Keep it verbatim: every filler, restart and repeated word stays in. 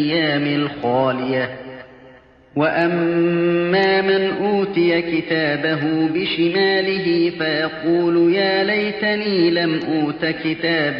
الأيام الخالية. وأما من أوتي كتابه بشماله فيقول يا ليتني لم أوت كتابيه